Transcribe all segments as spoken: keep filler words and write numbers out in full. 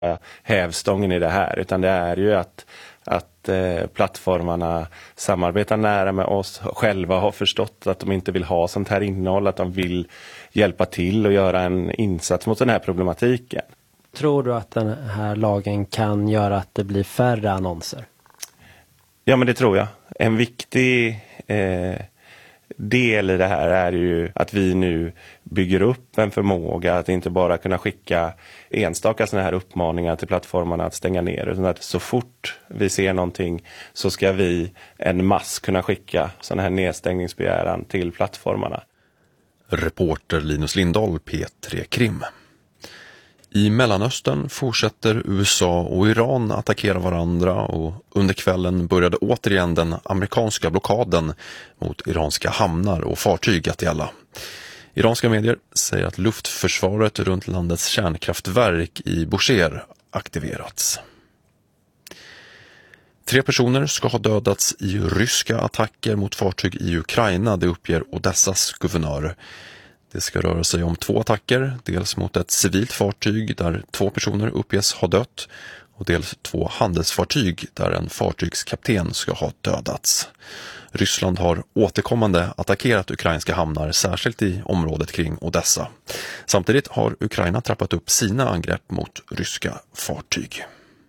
hävstången i det här, utan det är ju att, att eh, plattformarna samarbetar nära med oss, själva har förstått att de inte vill ha sånt här innehåll, att de vill hjälpa till och göra en insats mot den här problematiken. Tror du att den här lagen kan göra att det blir färre annonser? Ja, men det tror jag. En viktig eh, del i det här är ju att vi nu bygger upp en förmåga att inte bara kunna skicka enstaka såna här uppmaningar till plattformarna att stänga ner, utan att så fort vi ser någonting så ska vi en mass kunna skicka såna här nedstängningsbegäran till plattformarna. Reporter Linus Lindahl, P tre Krim. I Mellanöstern fortsätter U S A och Iran attackera varandra och under kvällen började återigen den amerikanska blockaden mot iranska hamnar och fartyg att gälla. Iranska medier säger att luftförsvaret runt landets kärnkraftverk i Bushehr aktiverats. Tre personer ska ha dödats i ryska attacker mot fartyg i Ukraina, det uppger Odessas guvernör. Det ska röra sig om två attacker, dels mot ett civilt fartyg där två personer uppges ha dött och dels två handelsfartyg där en fartygskapten ska ha dödats. Ryssland har återkommande attackerat ukrainska hamnar, särskilt i området kring Odessa. Samtidigt har Ukraina trappat upp sina angrepp mot ryska fartyg.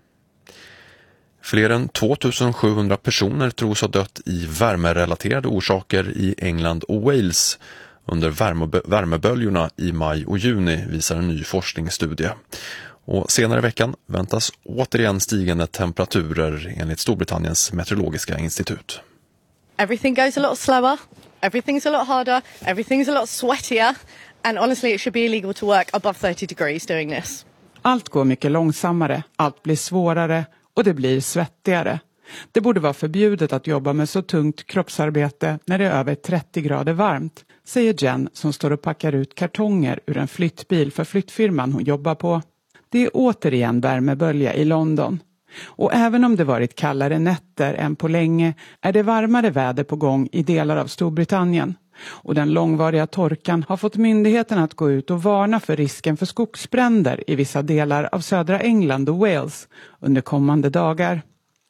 Fler än tvåtusensjuhundra personer tros ha dött i värmerelaterade orsaker i England och Wales under värme- värmeböljorna i maj och juni, visar en ny forskningsstudie. Och senare i veckan väntas återigen stigande temperaturer enligt Storbritanniens meteorologiska institut. Everything goes a lot slower, everything's a lot harder, everything's a lot sweatier, and honestly it should be illegal to work above thirty degrees doing this. Allt går mycket långsammare, allt blir svårare och det blir svettigare. Det borde vara förbjudet att jobba med så tungt kroppsarbete när det är över trettio grader varmt, säger Jen som står och packar ut kartonger ur en flyttbil för flyttfirman hon jobbar på. Det är återigen värmebölja i London. Och även om det varit kallare nätter än på länge är det varmare väder på gång i delar av Storbritannien. Och den långvariga torkan har fått myndigheterna att gå ut och varna för risken för skogsbränder i vissa delar av södra England och Wales under kommande dagar.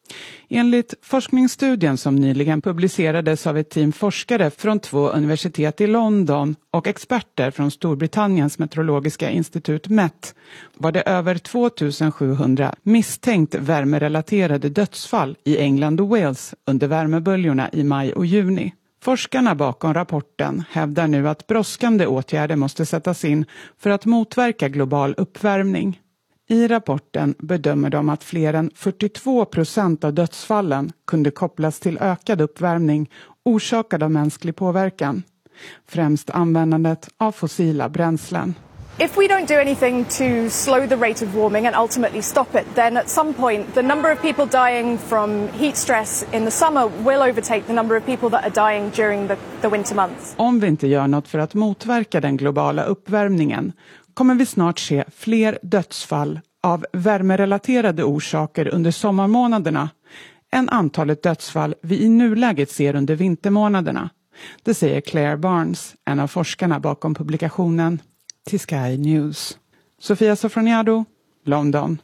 Enligt forskningsstudien som nyligen publicerades av ett team forskare från två universitet i London och experter från Storbritanniens meteorologiska institut Met var det över tvåtusensjuhundra misstänkt värmerelaterade dödsfall i England och Wales under värmeböljorna i maj och juni. Forskarna bakom rapporten hävdar nu att brådskande åtgärder måste sättas in för att motverka global uppvärmning. I rapporten bedömer de att fler än fyrtiotvå procent av dödsfallen kunde kopplas till ökad uppvärmning orsakad av mänsklig påverkan, främst användandet av fossila bränslen. If we don't do anything to slow the rate of warming and ultimately stop it, then at some point the number of people dying from heat stress in the summer will overtake the number of people that are dying during the, the winter months. Om vi inte gör något för att motverka den globala uppvärmningen kommer vi snart se fler dödsfall av värmerelaterade orsaker under sommarmånaderna än antalet dödsfall vi i nuläget ser under vintermånaderna. Det säger Claire Barnes, en av forskarna bakom publikationen till Sky News. Sofia Sofroniado, London.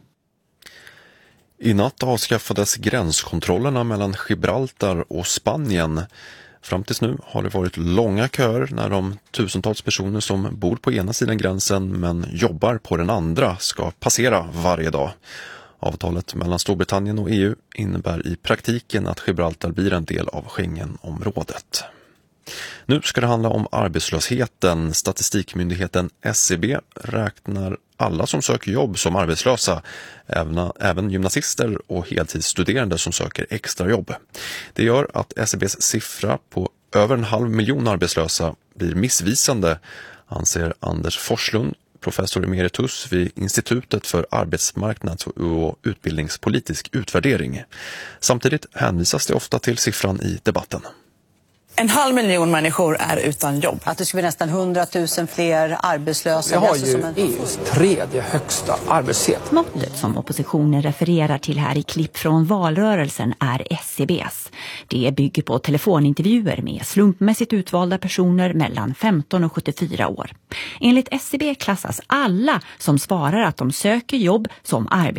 I natt avskaffades gränskontrollerna mellan Gibraltar och Spanien. Fram tills nu har det varit långa köer när de tusentals personer som bor på ena sidan gränsen men jobbar på den andra ska passera varje dag. Avtalet mellan Storbritannien och E U innebär i praktiken att Gibraltar blir en del av Schengenområdet. Nu ska det handla om arbetslösheten. Statistikmyndigheten S C B räknar alla som söker jobb som arbetslösa, även, även gymnasister och heltidsstuderande som söker extra jobb. Det gör att S C B:s siffra på över en halv miljon arbetslösa blir missvisande, anser Anders Forslund, professor emeritus vid Institutet för arbetsmarknads- och utbildningspolitisk utvärdering. Samtidigt hänvisas det ofta till siffran i debatten. En halv miljon människor är utan jobb. Att det skulle bli nästan hundratusen fler arbetslösa. Vi har ju E U:s tredje högsta arbetslöshet. Måttet som oppositionen refererar till här i klipp från valrörelsen är S C B:s. Det bygger på telefonintervjuer med slumpmässigt utvalda personer mellan femton och sjuttiofyra år. Enligt S C B klassas alla som svarar att de söker jobb som arbetslösa